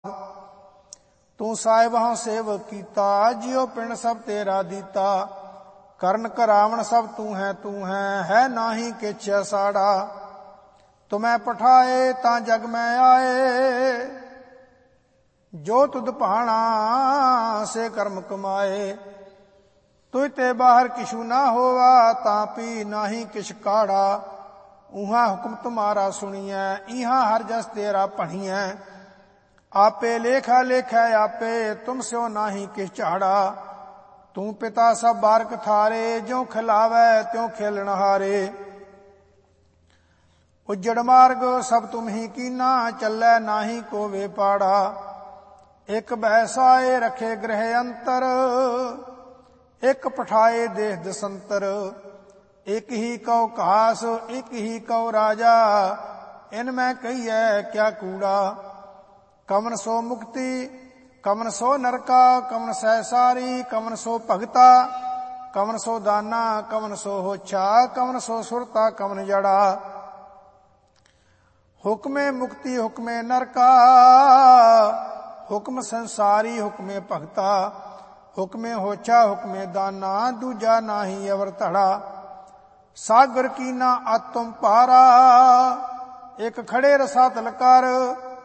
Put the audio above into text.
ਤੂੰ ਸਾਹਿਬ ਹਾਂ ਸੇਵਕ ਕੀਤਾ, ਜਿਉ ਪਿੰਡ ਸਭ ਤੇਰਾ ਦੀਤਾ। ਕਰਨ ਕਰਾਵਣ ਸਭ ਤੂੰ ਹੈ ਨਾਹੀ ਕਿਛ ਸਾੜਾ। ਤੁਮੈ ਪਠਾਏ ਤਾਂ ਜਗ ਮੈਂ ਆਏ, ਜੋ ਤੁਧ ਭਾਣਾ ਸੇ ਕਰਮ ਕਮਾਏ। ਤੁਝ ਤੇ ਬਾਹਰ ਕਿਛੂ ਨਾ ਹੋਵਾ, ਤਾਂ ਪੀ ਨਾਹੀ ਕਿਛ ਕਾੜਾ। ਊਹਾਂ ਹੁਕਮ ਤੁਮਾਰਾ ਸੁਣੀਐ, ਈਹਾਂ ਹਰ ਜਸ ਤੇਰਾ ਭਣੀਐ। ਆਪੇ ਲੇਖਾ ਲੇਖੈ ਆਪੇ, ਤੁਮ ਸਿਓ ਨਾਹੀ ਕਿਛ ਝਾੜਾ। ਤੂੰ ਪਿਤਾ ਸਭ ਬਾਰਕ ਥਾਰੇ, ਜਿਉ ਖਿਲਾਵੈ ਤਿਉ ਖੇਲਣ ਹਾਰੇ। ਉਜੜ ਮਾਰਗ ਸਭ ਤੁਮ ਹੀ ਕੀਨਾ, ਚੱਲੈ ਨਾਹੀ ਕੋ ਵੇ ਪਾੜਾ। ਇਕ ਬੈਸਾਏ ਰਖੇ ਗ੍ਰਹਿ ਅੰਤਰ, ਇਕ ਪਠਾਏ ਦੇਹ ਦਸੰਤਰ। ਇਕ ਹੀ ਕਉ ਘਾਸ ਇਕ ਹੀ ਕਉ ਰਾਜਾ, ਇਨ ਮੈਂ ਕਹੀਐ ਕਿਆ ਕੂੜਾ। ਕਵਨ ਸੋ ਮੁਕਤੀ ਕਵਨ ਸੋ ਨਰਕਾ, ਕਵਨ ਸਹਿ ਸਾਰੀ ਕਵਨ ਸੋ ਭਗਤਾ। ਕਵਨ ਸੋ ਦਾਨਾ ਕਵਨ ਸੋ ਹੋਛਾ, ਕਵਨ ਸੋ ਸੁਰਤਾ ਕਵਨ ਜੜਾ। ਹੁਕਮੇ ਮੁਕਤੀ ਹੁਕਮੇ ਨਰਕਾ, ਹੁਕਮ ਸੰਸਾਰੀ ਹੁਕਮੇ ਭਗਤਾ। ਹੁਕਮੇ ਹੋਛਾ ਹੁਕਮੇ ਦਾਨਾ, ਦੂਜਾ ਨਾਹੀ ਅਵਰ ਧੜਾ। ਸਾਗਰ ਕੀਨਾ ਆਤਮ ਭਾਰਾ, ਇਕ ਖੜੇ ਰਸਾਤਲ ਕਰ।